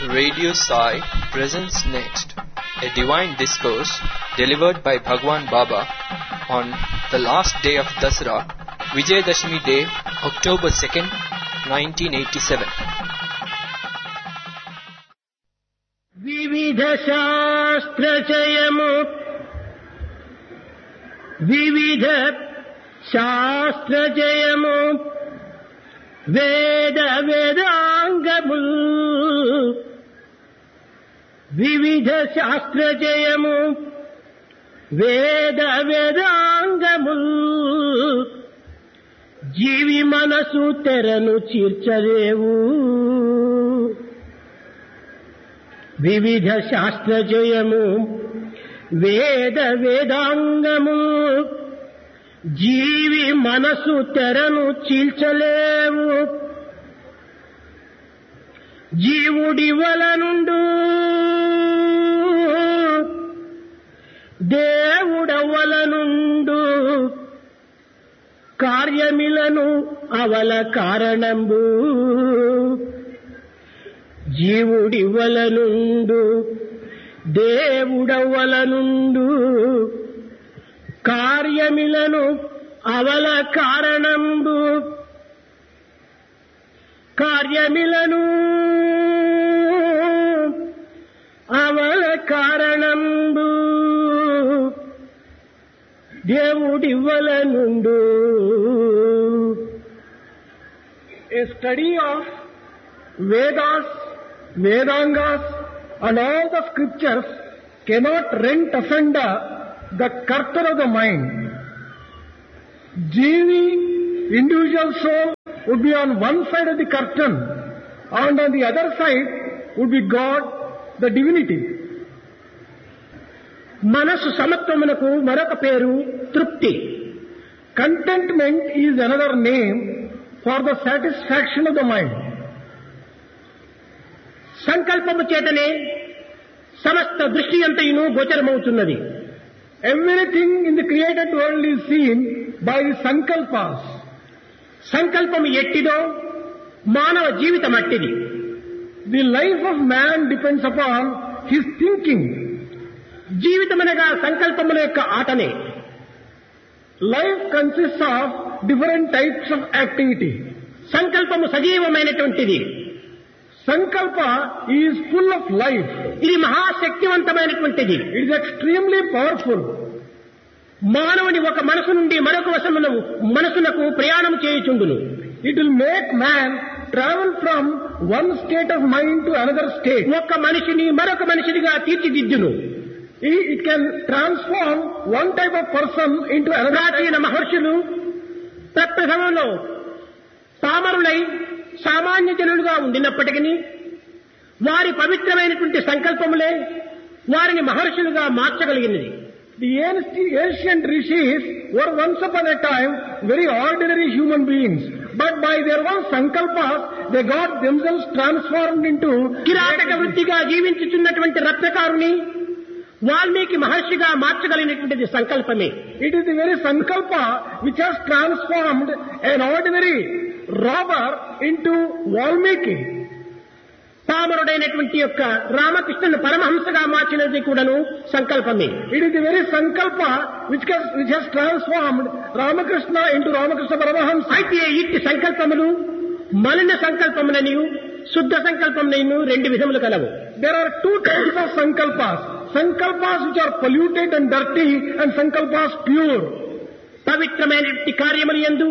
Radio Sai presents next a divine discourse delivered by Bhagwan Baba on the last day of Dasara, Vijayadashmi Day, October 2nd, 1987. వివిధ శాస్త్రచయము వివిధ శాస్త్రచయము వేద వేదాంగముల్ వివిధ శాస్త్రచయము వేద వేదాంగముల్ జీవి మనసు తెరను చీర్చలేవు వివిధ శాస్త్రజయము వేద వేదాంగము జీవి మనసు తెరను చీల్చలేవు జీవుడి వలనుండు దేవుడవలనుండు కార్యమిలను అవల కారణంబు జీవుడివలనుండు దేవుడవలనుండు కార్యమిలను అవల కారణంబు కార్యమిలను అవల కారణంబు దేవుడివలనుండు. A study of Vedas, Vedangas and all the scriptures cannot rent asunder the curtain of the mind. Jivi, individual soul, would be on one side of the curtain and on the other side would be God, the divinity. మనసు సమత్వమునకు మరొక పేరు తృప్తి. Contentment is another name for the satisfaction of the mind. సంకల్పము చేతనే సమస్త దృష్టి అంతయును గోచరమవుతున్నది. Everything in the created world is seen by the sankalpas. సంకల్పము ఎట్టిదో మానవ జీవితం అట్టిది. The life of man depends upon his thinking. జీవితమనగా సంకల్పముల యొక్క ఆటనే. Life consists of different types of activity. సంకల్పము సజీవమైనటువంటిది. Sankalpa is full of life. ఇది మహాశక్తివంతమైనటువంటిది. It is extremely powerful. మానవుని ఒక మనసు నుండి మరొక మనసునకు ప్రయాణం చేయుచుండును. It will make man travel from one state of mind to another state. ఒక మనిషిని మరొక మనిషిగా తీర్చిదిద్దును. It can transform one type of person into another. ప్రాచీన మహర్షులు ప్రప్రథమంలో పామరులై సామాన్య జనులుగా ఉండినప్పటికీ వారి పవిత్రమైనటువంటి సంకల్పములే వారిని మహర్షులుగా మార్చగలిగినది. The ancient rishis were once upon a time very ordinary human beings, but by their own sankalpas they got themselves transformed into కిరాతక వృత్తిగా జీవించుచున్నటువంటి రత్నకారుని వాల్మీకి మహర్షిగా మార్చగలిగినటువంటిది సంకల్పమే. It is the very sankalpa which has transformed an ordinary robber into Valmiki. పామరుడైనటువంటి యొక్క రామకృష్ణుని పరమహంసగా మార్చినది కూడాను సంకల్పమే. It is the very sankalpa which has transformed Ramakrishna into Ramakrishna Paramahamsa. అయితే ఇట్టి సంకల్పములు మలిన సంకల్పములనియు శుద్ధ సంకల్పములనియు రెండు విధములు కలవు. There are two types of sankalpas. Sankalpas which are polluted and dirty and sankalpas pure. పవిత్రమైనటువంటి కార్యములు యందు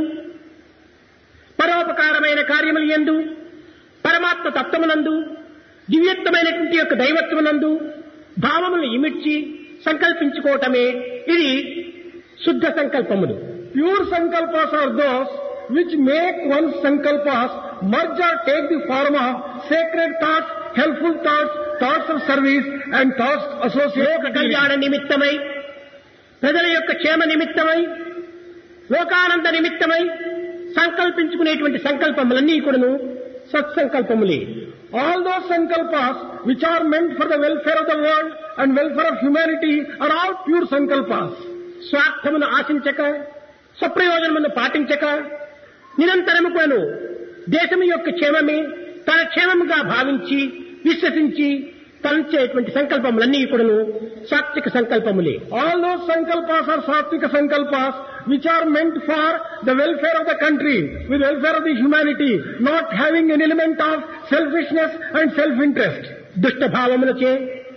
పరోపకారమైన కార్యములు యందు పరమాత్మ తత్వమునందు దివ్యత్వమైనటువంటి యొక్క దైవత్వమునందు భావములను ఇమిడ్చి సంకల్పించుకోవటమే ఇది శుద్ధ సంకల్పములు. Pure sankalpas are those which make one's sankalpas merge or take the form of sacred thoughts, helpful thoughts, thoughts of service and thoughts associated లోక కళ్యాణ నిమిత్తమై ప్రజల యొక్క క్షేమ నిమిత్తమై లోకానంద నిమిత్తమై సంకల్పించుకునేటువంటి సంకల్పములన్నీ కూడాను సత్సంకల్పములే. All those sankalpas which are meant for the welfare of the world and welfare of humanity are all pure sankalpas. స్వార్థమును ఆశించక స్వప్రయోజనమును పాటించక నిరంతరము కూడాను దేశం యొక్క క్షేమమే తన క్షేమముగా భావించి విశ్వసించి తలంచేటువంటి సంకల్పములన్నీ కూడాను సాత్విక సంకల్పములే. All those sankalpas are satvika sankalpas which are meant for the welfare of the country, with welfare of the humanity, not having an element of selfishness and self-interest. దుష్ట భావములచే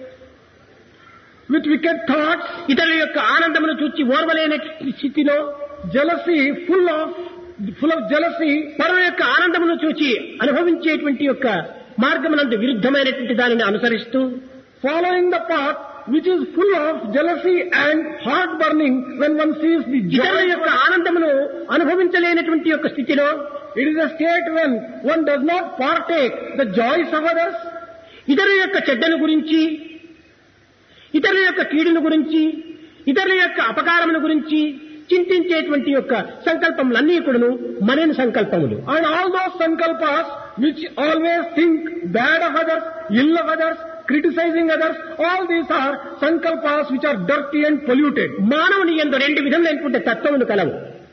With wicked thoughts, ఇతరుల యొక్క ఆనందమును చూచి ఓర్వలేని స్థితిలో jealousy, full of jealousy, పరుల యొక్క ఆనందమును చూచి అనుభవించేటువంటి యొక్క మార్గమునందు విరుద్ధమైనటువంటి దానిని అనుసరిస్తూ following the path which is full of jealousy and heart burning when one sees the ఇతరుల joy. యొక్క ఆనందమును అనుభవించలేనటువంటి యొక్క స్థితిలో It is a state when one does not partake the joys of others, ఇతరుల యొక్క చెడ్డను గురించి, ఇతరుల యొక్క కీడును గురించి, ఇతరుల యొక్క అపకారముల గురించి చింతించేటువంటి యొక్క సంకల్పములన్నీ కూడాను మనని సంకల్పములు. and all those sankalpas which always think bad of others, ill of others, criticizing others, all these are sankalpas which are dirty and polluted. మానవుని యందు రెండు విధములైనటువంటి తత్వములు కలవు.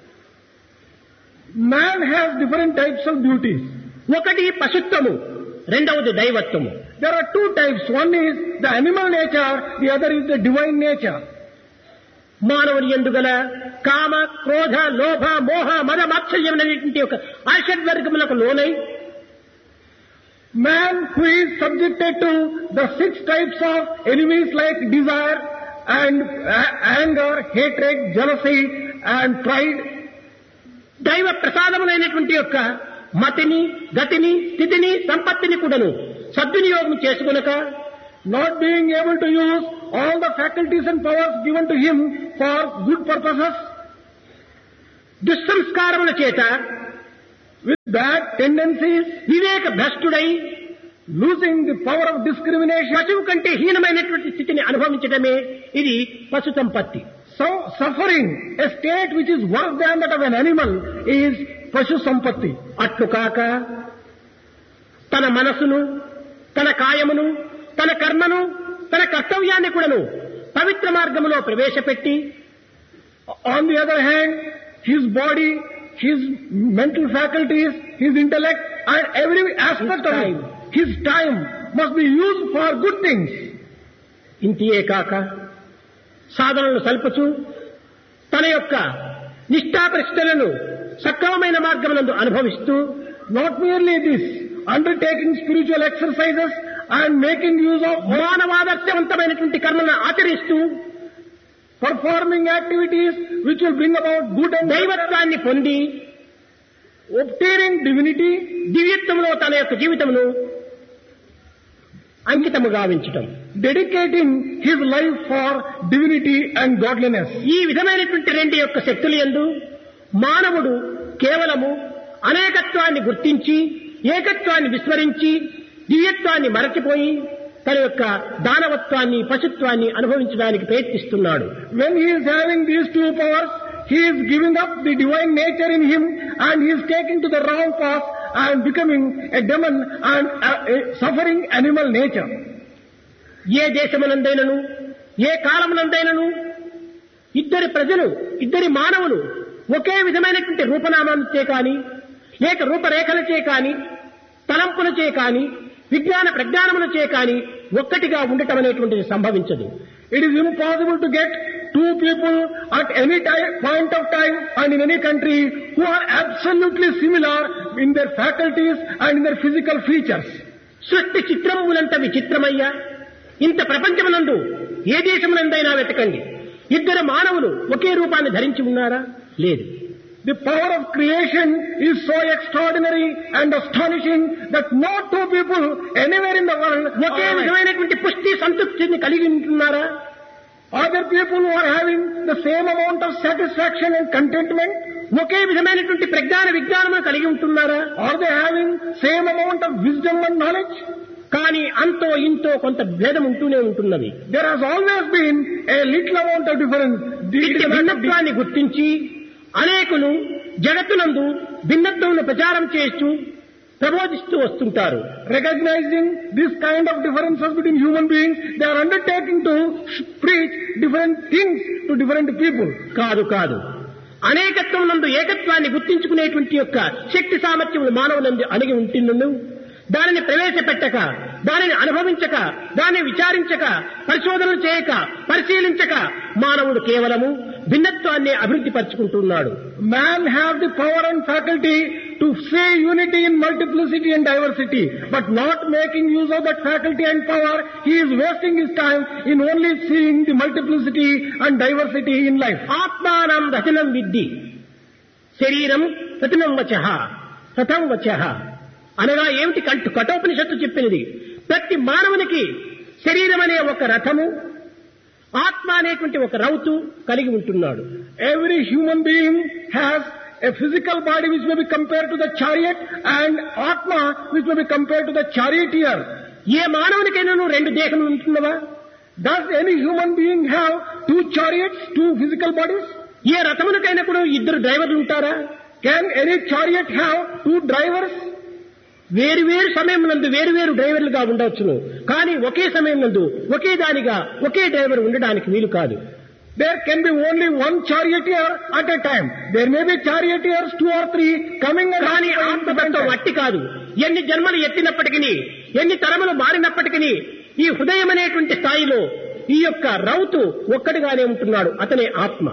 Man has different types of beauties. ఒకటి పశుత్వము, రెండవది దైవత్వము. There are two types. One is the animal nature, the other is the divine nature. మానవుని యందు గల కామ, క్రోధ, లోభ, మోహ, మద, మాత్సర్యం అనేటువంటి యొక్క ఆషడ్వర్గములకు లోనై Man who is subjected to the 6 types of enemies like desire and anger, hatred, jealousy and pride, దైవ ప్రసాదములైనటువంటి యొక్క మతిని, గతిని, స్థితిని, సంపత్తిని కూడాను సద్వినియోగం చేసుకొనక, not being able to use all the faculties and powers given to him for good purposes, దుస్సంస్కారముల చేత with bad tendencies, Viveka భ్రష్టుడై losing the power of discrimination, పశువు కంటే హీనమైనటువంటి స్థితిని అనుభవించడమే ఇది పశు సంపత్తి. so suffering a state which is worse than that of an animal is pashu sampatti. అట్లు కాక తన మనసును, తన కాయమును, తన కర్మను, తన కర్తవ్యాన్ని కూడాను పవిత్ర మార్గములో ప్రవేశపెట్టి, On the other hand, his body, his mental faculties, his intellect and every aspect of it, his time must be used for good things. ఇంతియే కాక సాధనలు సల్పుచు తన యొక్క నిష్ఠాపరిష్టలను సక్రమమైన మార్గమునందు అనుభవిస్తూ, Not merely this, undertaking spiritual exercises and making use of మానవాదర్శవంతమైనటువంటి కర్మలను ఆచరిస్తూ performing activities which will bring about good and దైవత్వాన్ని పొంది obtaining divinity, దివ్యత్వంలో తన యొక్క జీవితమును అంకితము గావించటం. dedicating his life for divinity and godliness. ఈ విధమైనటువంటి రెండు యొక్క శక్తుల యందు మానవుడు కేవలము అనేకత్వాన్ని గుర్తించి, ఏకత్వాన్ని విస్మరించి, దివ్యత్వాన్ని మరచిపోయి తన యొక్క దానవత్వాన్ని, పశుత్వాన్ని అనుభవించడానికి ప్రయత్నిస్తున్నాడు. When he is having these two powers, he is giving up the divine nature in him and he is taking to the wrong path and becoming a demon and a suffering animal nature. ఏ దేశమునందైనను, ఏ కాలమునందైనను ఇద్దరి ప్రజలు, ఇద్దరి మానవులు ఒకే విధమైనటువంటి రూపనామాలచే కాని, లేక రూపరేఖలచే కాని, తలంపులచే కాని, విజ్ఞాన ప్రజ్ఞానములచే కాని ఒక్కటిగా ఉండటం అనేటువంటిది సంభవించదు. It is impossible to get two people at any point of time and in any country who are absolutely similar in their faculties and in their physical features. సృష్టి చిత్రములంత విచిత్రమయ్యా, ఇంత ప్రపంచమునందు ఏ దేశమునందైనా వెతకండి, ఇద్దరు మానవులు ఒకే రూపాన్ని ధరించి ఉన్నారా? లేదు. The power of creation is so extraordinary and astonishing that no two people anywhere in the world ఒకే విధమైనటువంటి పుష్టి సంతృప్తిని కలిగి ఉంటున్నారా? Other people who are having the same amount of satisfaction and contentment, ఒకే విధమైనటువంటి ప్రజ్ఞాన విజ్ఞానమును కలిగి ఉంటున్నారా? are they having same amount of wisdom and knowledge? కానీ అంతో ఇంతో కొంత భేదం ఉంటూనే ఉంటున్నది. There has always been a little amount of difference. ఇట్టి భిన్నత్వాన్ని గుర్తించి అనేకులు జగత్తునందు భిన్నత్వమును ప్రచారం చేస్తూ ప్రబోధిస్తూ వస్తుంటారు. Recognizing this kind of differences between human beings, they are undertaking to preach different things to different people. కాదు కాదు, అనేకత్వం నందు ఏకత్వాన్ని గుర్తించుకునేటువంటి యొక్క శక్తి సామర్థ్యములు మానవులందు అణిగి ఉంటున్నను. దానిని ప్రవేశపెట్టక దానిని అనుభవించక, దాన్ని విచారించక, పరిశోధనలు చేయక, పరిశీలించక మానవుడు కేవలము భిన్నత్వాన్ని అభివృద్ధి పరుచుకుంటున్నాడు. Man have the power and faculty to say unity in multiplicity and diversity, but not making use of that faculty and power, he is wasting his time in only seeing the multiplicity and diversity in life. ఆత్మానం రచనం విద్ధి, శరీరం రచనం వచః రథం వచః అనగా ఏమిటి? కఠోపనిషత్తు చెప్పినది. ప్రతి మానవునికి శరీరం అనే ఒక రథము, ఆత్మ అనేటువంటి ఒక రౌతు కలిగి ఉంటున్నాడు. Every human being has a physical body which may be compared to the chariot and Atma which may be compared to the charioteer. ఏ మానవునికైనా రెండు దేహములు ఉంటున్నవా? Does any human being have two chariots, two physical bodies? ఏ రథమునికైనా కూడా ఇద్దరు డ్రైవర్లు ఉంటారా? Can any chariot have two drivers? వేరు వేరు సమయం నందు వేరు వేరు డ్రైవర్లుగా ఉండవచ్చును, కానీ ఒకే సమయం నందు ఒకే దానిగా ఒకే డ్రైవర్ ఉండడానికి వీలు కాదు. There can be only one charioteer at a time. There may be charioteers 2 or 3 coming and కానీ ఆత్మతత్వం అట్టి కాదు. ఎన్ని జన్మలు ఎత్తినప్పటికీ, ఎన్ని తరములు మారినప్పటికీ ఈ హృదయం అనేటువంటి స్థాయిలో ఈ యొక్క రౌతు ఒక్కటిగానే ఉంటున్నాడు, అతనే ఆత్మ.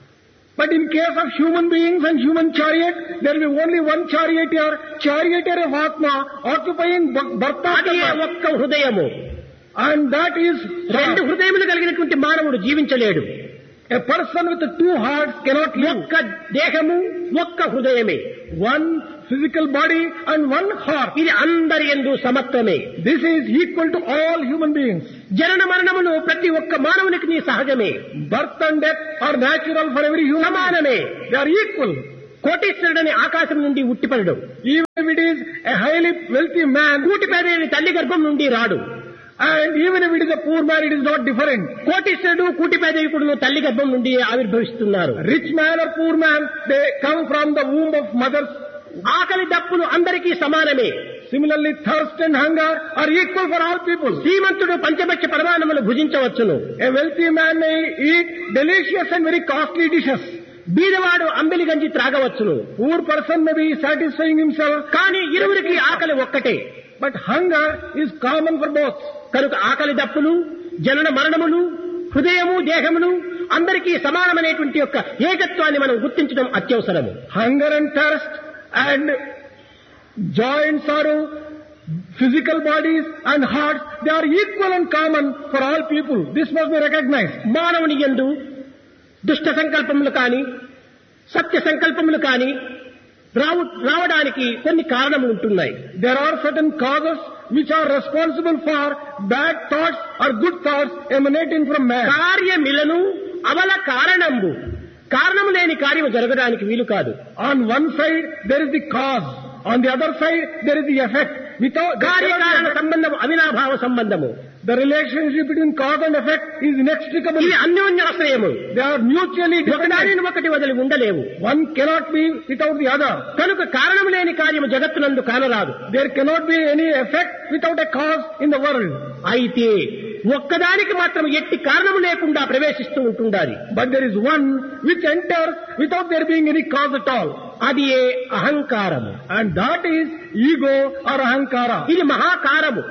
But in case of human beings and human chariot, there will be only one charioteer of Atma occupying birth after birth. ఒక్క హృదయము. And that is రెండు హృదయములు కలిగినటువంటి మానవుడు జీవించలేడు. A person with 2 hearts cannot live. ఒక్క దేహము, ఒక్క హృదయమే. One physical body and one heart. ఇది అందరి యందు సమత్వమే. This is equal to all human beings. జనన మరణములు ప్రతి ఒక్క మానవునికి సహజమే. Birth and death are natural for every human. సమానమే. They are equal. కోటీశ్వరుడని ఆకాశం నుండి ఉట్టిపడడు. Even if it is a highly wealthy man, కూటిపేదని తల్లి గర్భం నుండి రాడు. and even if it is a poor man, it is not different. కోటీశ్వరుడు కూటిపేదకుడు తల్లి గర్భం నుండి ఆవిర్భవిస్తున్నారు. Rich man or poor man, they come from the womb of mothers. ఆకలి దప్పులు అందరికీ సమానమే. Similarly, thirst and hunger are equal for all people. Srimanthudu పంచభక్ష పరమాన్నములు భుజించవచ్చును. A wealthy man may eat delicious and very costly dishes. బీదవాడు Ambili గంజి త్రాగవచ్చును. Poor person may be satisfying himself. కానీ ఇరువురికి ఆకలి ఒక్కటే. But hunger is common for both. కనుక ఆకలి దప్పులు, జనన మరణములు, హృదయము, దేహములు అందరికీ సమానమైనటువంటి యొక్క ఏకత్వాన్ని మనం గుర్తించడం అత్యవసరము. Hunger and thirst and joy and sorrow, physical bodies and hearts, they are equal and common for all people. This must be recognized. మానవుని యందు దుష్ట సంకల్పములు కాని, సత్య సంకల్పములు కాని రావడానికి కొన్ని కారణములు ఉంటున్నాయి. There are certain causes which are responsible for bad thoughts or good thoughts emanating from man. కార్యమిలను అవల కారణంబు, కారణము లేని కార్యము జరగడానికి వీలు కాదు. On one side there is the cause, on the other side there is the effect. Without కార్యకారణ సంబంధము అవినాభావ సంబంధము. The relationship between cause and effect is inextricable. ఇది అన్యోన్యాశ్రయము. They are mutually dependent. ఒకటి వదిలి ఉండలేవు. One cannot be without the other. కనుక కారణము లేని కార్యము జగత్తునందు కానరాదు. There cannot be any effect without a cause in the world. అయితే ఒక్కదానికి మాత్రం ఎట్టి కారణము లేకుండా ప్రవేశిస్తూ ఉంటుండాలి. But there is one which enters without there being any cause at all. అది అహంకారము. And that is ego or ahankara. ఇది మహాకారము.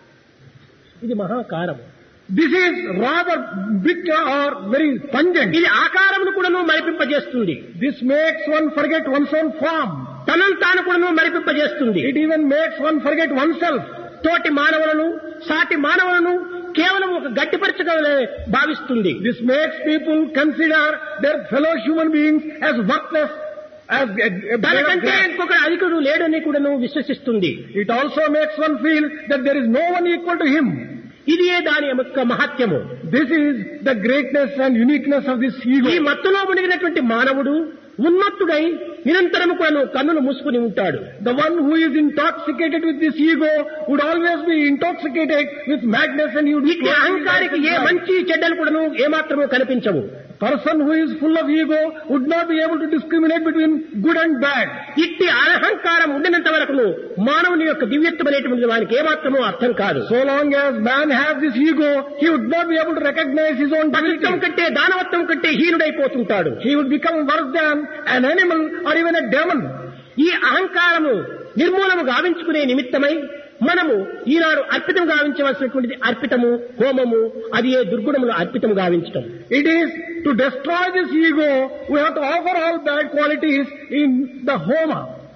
ఇది మహాకారము. This is rather bitter or very pungent. ఇది ఆకారమును కూడాను మరిపింపజేస్తుంది. This makes one forget one's own form. తనను తాను కూడాను మరిపింపజేస్తుంది. It even makes one forget oneself. తోటి మానవులను, సాటి మానవులను కేవలం ఒక గట్టిపరచగా భావిస్తుంది. This makes people consider their fellow human beings as worthless, as తనకంటే ఇంకొక అధికుడు లేడని కూడాను విశ్వసిస్తుంది. It also makes one feel that there is no one equal to him. ఇది దాని యొక్క మహత్యము. This is the greatness and uniqueness of this ego. ఈ మత్తులో మునిగినటువంటి మానవుడు ఉన్మత్తుడై నిరంతరము కూడాను కన్నులు మూసుకుని ఉంటాడు. The one who is intoxicated with this ego would always be intoxicated with madness, and he would ఇట్టి అహంకారికి ఏ మంచి చెడ్డలు కూడాను ఏమాత్రము కనిపించవు. Person who is full of ego would not be able to discriminate between good and bad. ఇట్టి అహంకారం ఉండినంత వరకు మానవుని యొక్క దివ్యత్వం అనేటువంటి వానికి ఏమాత్రమూ అర్థం కాదు. So long as man has this ego, he would not be able to recognize his own divinity. పశుత్వం కంటే దానవత్వం కంటే హీనుడైపోతుంటాడు. He would become worse than an animal or even a demon. ఈ అహంకారము నిర్మూలము గావించుకునే నిమిత్తమై మనము ఈనాడు అర్పితం గావించవలసినటువంటిది అర్పితము, హోమము, అది ఏ దుర్గుణములు అర్పితం గావించటం. It is to destroy this ego, we have to offer all bad qualities in the homa.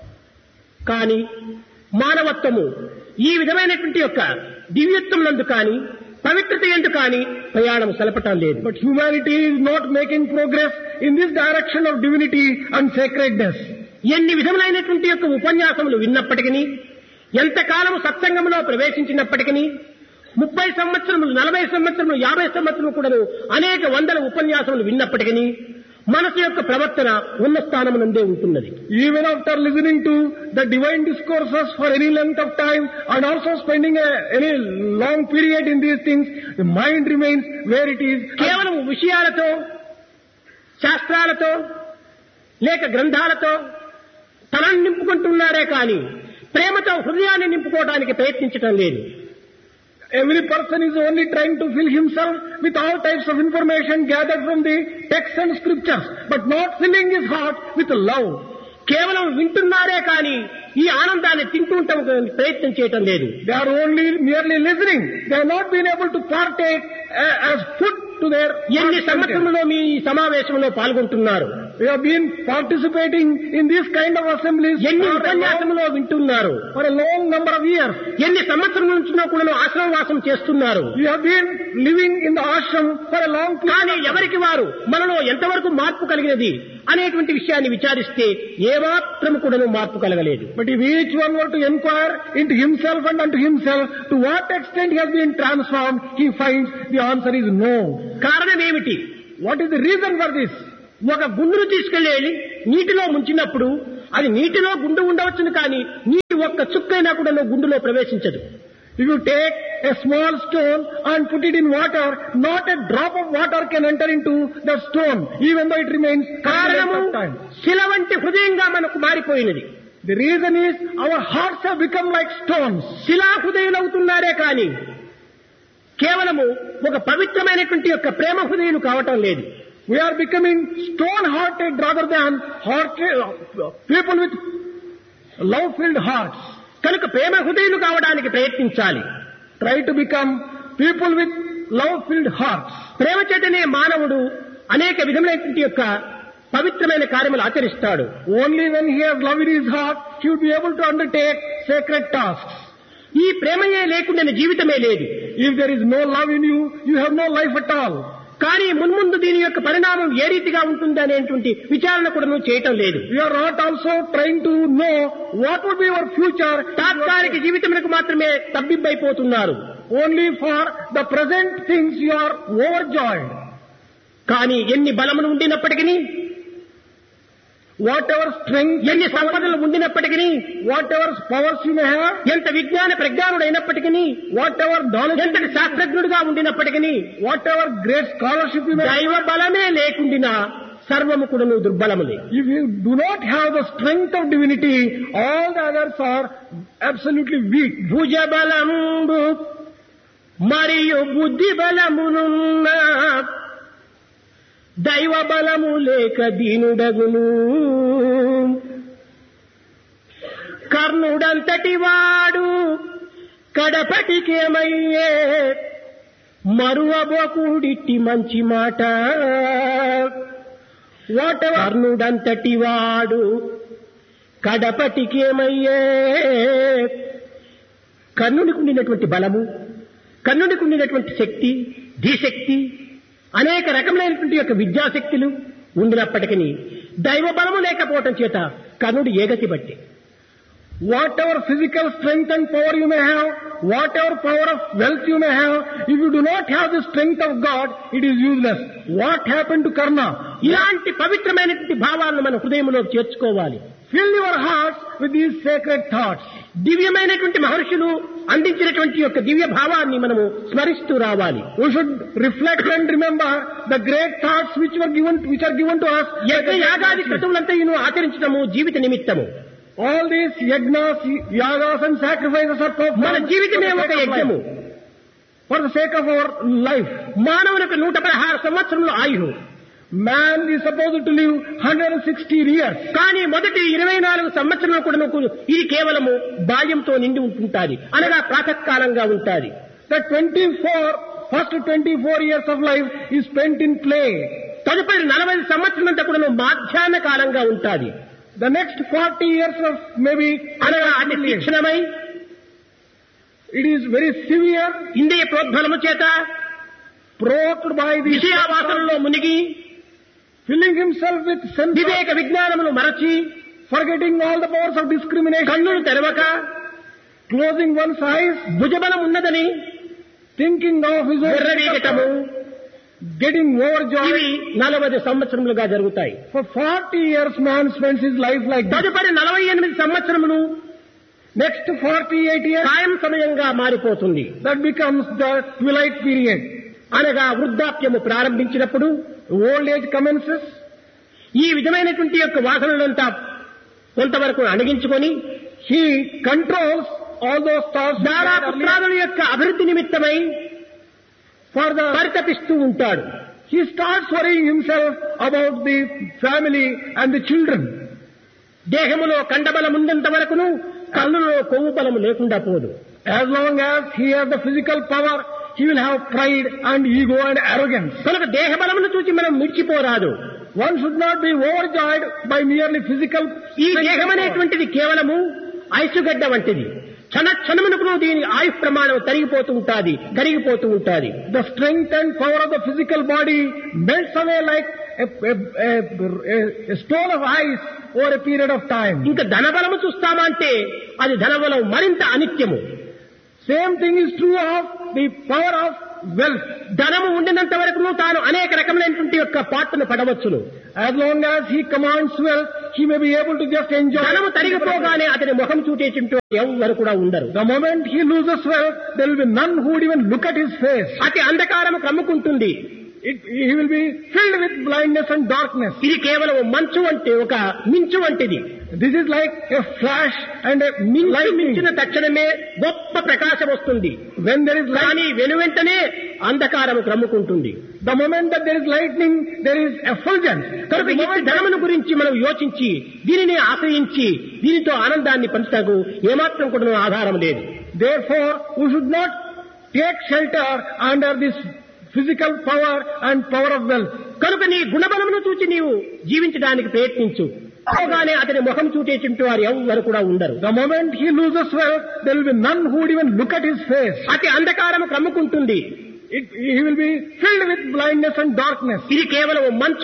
కానీ మానవత్వము ఈ విధమైనటువంటి యొక్క దివ్యత్వం నందు కానీ పవిత్రత ఎందు కానీ ప్రయాణం సలపటం లేదు. But humanity is not making progress in this direction of divinity and sacredness. ఎన్ని విధములైనటువంటి యొక్క ఉపన్యాసములు విన్నప్పటికీ, ఎంతకాలము సత్సంగంలో ప్రవేశించినప్పటికీ, 30 సంవత్సరములు, 40 సంవత్సరములు, 50 సంవత్సరములు కూడా అనేక వందల ఉపన్యాసములు విన్నప్పటికీ మనసు యొక్క ప్రవర్తన ఉన్న స్థానమునందే ఉంటున్నది. Even after listening to the divine discourses for any length of time and also spending any long period in these things, the mind remains where it is. కేవలం విషయాలతో, శాస్త్రాలతో లేక గ్రంథాలతో తనను నింపుకుంటున్నారే కానీ ప్రేమతో హృదయాన్ని నింపుకోవడానికి ప్రయత్నించటం లేదు. Every person is only trying to fill himself with all types of information gathered from the texts and scriptures, but not filling his heart with love. కేవలం వింటున్నారే కానీ ఈ ఆనందాన్ని తింటుంటాం ప్రయత్నం చేయటం లేదు. They are only merely listening. They have not been able to partake as food to their. ఎన్ని సంవత్సరంలో మీ సమావేశంలో పాల్గొంటున్నారు? We have been participating in this kind of assemblies. ఎన్ని ఉపన్యాసంలో వింటున్నారు? For a long number of years. ఎన్ని సంవత్సరం నుంచి కూడా ఆశ్రమవాసం చేస్తున్నారు? We have been living in the ashram for a long period. కానీ ఎవరికి వారు మనలో ఎంతవరకు మార్పు కలిగినది అనేటువంటి విషయాన్ని విచారిస్తే ఏమాత్రం కూడా మార్పు కలగలేదు. But if each one were to inquire into himself and unto himself, to what extent he has been transformed, he finds the answer is no. కారణం ఏమిటి? What is the reason for this? ఒక గుండును తీసుకెళ్లి నీటిలో ముంచినప్పుడు అది నీటిలో గుండు ఉండవచ్చును కానీ నీటి ఒక్క చుక్కైనా కూడా గుండులో ప్రవేశించదు. If you take a small stone and put it in water, not a drop of water can enter into the stone, even though it remains. కారణము శిల వంటి హృదయంగా మనకు మారిపోయినది. The reason is our hearts have become like stones. శిలా హృదయులవుతున్నారే కానీ కేవలము ఒక పవిత్రమైనటువంటి యొక్క ప్రేమ హృదయులు కావటం లేదు. We are becoming stone-hearted rather than people with love-filled hearts. కనుక ప్రేమ హృదయులు కావడానికి ప్రయత్నించాలి. Try to become people with love-filled hearts. ప్రేమ చేతనే మానవుడు అనేక విధములైనటువంటి యొక్క పవిత్రమైన కార్యములు ఆచరిస్తాడు. Only when he has love in his heart, he will be able to undertake sacred tasks. ఈ ప్రేమయే లేకుండా జీవితమే లేదు. If there is no love in you, you have no life at all. కానీ మున్ముందు దీని యొక్క పరిణామం ఏ రీతిగా ఉంటుంది అనేటువంటి విచారణ కూడా నువ్వు చేయటం లేదు. You are not also trying to know what would be your future. తాత్కాలిక జీవితములకు మాత్రమే తబ్బిబ్బైపోతున్నారు. Only for the present things you are overjoyed. కానీ ఎన్ని బలములు ఉండినప్పటికీ, whatever strength, ఎన్ని సంపదలు ఉండినప్పటికీ, whatever powers you may have, ఎంత విజ్ఞాన ప్రజ్ఞానుడైనప్పటికీ, whatever knowledge, ఎంతటి శాస్త్రజ్ఞుడిగా ఉండినప్పటికీ, whatever great scholarship you may have, దైవ బలమే లేకుండినా సర్వము కూడా దుర్బలములే. if you do not have the strength of divinity, all the others are absolutely weak. భుజ బలంబు మరియు బుద్ధి బలమునున్న దైవ బలము లేక దీనుడగును. కర్ణుడంతటి వాడు కడపటికేమయ్యే మరువబోకుడిట్టి మంచి మాట. కర్ణుడంతటి వాడు కడపటికేమయ్యే. కర్ణునికి ఉండినటువంటి బలము, కర్ణునికి ఉండినటువంటి శక్తి, ధీశక్తి, అనేక రకములైనటువంటి యొక్క విద్యాశక్తులు ఉండినప్పటికీ దైవ బలము లేకపోవటం చేత కర్ణుడు ఏగతి బట్టి. Whatever physical strength and power you may have, whatever power of wealth you may have, if you do not have the strength of God, it is useless. What happened to Karna? ఇలాంటి పవిత్రమైనటువంటి భావాలను మన హృదయంలో చేర్చుకోవాలి. Fill your hearts with these sacred thoughts. దివ్యమైనటువంటి మహర్షులు అందించినటువంటి యొక్క దివ్య భావాన్ని మనము స్మరిస్తూ రావాలి. We should reflect and remember the great thoughts which are given to us. యజ్ఞ యాగాది క్రతువులంతా ఆచరించడము జీవిత నిమిత్తము. All these yajnas, yagas and sacrifices are performed. మన జీవితమే ఒక యజ్ఞము. For the sake of our life. మానవునికి 116 సంవత్సరముల ఆయువు. Man is supposed to live 160 years. కానీ మొదటి 24 సంవత్సరాలు కూడా ఇది కేవలము బాల్యంతో నిండి ఉంటుంటాది, అనగా ప్రాతకాలంగా ఉంటాది. The first 24 years of life is spent in play. తదుపరి 40 సంవత్సరాలంతా కూడా మాధ్యాహ్న కాలంగా ఉంటాది. The next 40 years of maybe అనగా అది తీక్షణమై it is very severe, ఇంద్రియ ప్రోద్బలము చేత provoked by the విషయావాసనలో మునిగి filling himself with sense, వివేక విజ్ఞానమును మరచి forgetting all the powers of discrimination, కన్నులు తెరవక closing one's eyes, భుజబలం ఉన్నదని thinking of his own విర్రవీగటము, getting overjoyed. ఇవి 40 సంవత్సరములుగా జరుగుతాయి. For 40 years man spends his life like that. తదుపరి 48 సంవత్సరములు Next 48 years, సాయం సమయంగా మారిపోతుంది. that becomes the twilight period. అనగా వృద్ధాప్యము ప్రారంభించినప్పుడు Old age commences. ఈ విధమైనటువంటి యొక్క వాసనలంతా కొంతవరకు అణగించుకొని He controls all those thoughts దారాపుత్రాదుల యొక్క అభివృద్ధి నిమిత్తమై for the. పరితపిస్తూ ఉంటాడు. He starts worrying himself about the family and the children. దేహములో కండబలం ఉన్నంత వరకును కళ్ళులో కొవ్వు బలము లేకుండా పోదు. As long as he has the physical power, he will have pride and ego and arrogance. కనుక దేహ బలమును చూసి మనం మిర్చిపోరాదు. One should not be overjoyed by merely physical. ఈ దేహం అనేటువంటిది కేవలము ఐసుగడ్డ వంటిది. క్షణమునకు దీని ఆయు ప్రమాణం తరిగిపోతూ ఉంటాది, కరిగిపోతూ ఉంటాది. The strength and power of the physical body melts away like a stone of ice over a period of time. ఇంకా ధనబలము చూస్తామా అంటే అది ధనబలం మరింత అనిత్యము. Same thing is true of the power of wealth. ధనము ఉండినంత వరకు తాను అనేక రకమైనటువంటి యొక్క పాటను పడవచ్చును. As long as he commands wealth, he may be able to just enjoy. ధనము తరిగిపోగానే అతని ముఖం చూచేటువంటి ఎవరు కూడా ఉండరు. The moment he loses wealth, there will be none who would even look at his face. అతి అంధకారము కమ్ముకుంటుంది. He will be filled with blindness and darkness. ఇది కేవలం మంచు వంటి ఒక మించు వంటిది. This is like a flash and a lightning. మించిన తక్షణమే గొప్ప ప్రకాశం వస్తుంది. When there is కానీ వెనువెంటనే అంధకారము క్రమ్ముకుంటుంది. the moment that there is lightning, there is effulgence. కనుక ఈ ధనమును గురించి మనం యోచించి దీనిని ఆశ్రయించి దీనితో ఆనందాన్ని పంచుటకు ఏమాత్రం కూడా ఆధారం లేదు. Therefore, we should not take shelter under this physical power and power of wealth. కనుక నీ గుణబలమును చూచి నీవు జీవించడానికి ప్రయత్నించు. అవగానే అతని ముఖం చూచేటువంటి వారు ఎవరు కూడా ఉండరు. The moment he loses wealth, there will be none who would even look at his face. అతి అంధకారము కమ్ముకుంటుంది. He will be filled with blindness and darkness. ఇది కేవలం మంచు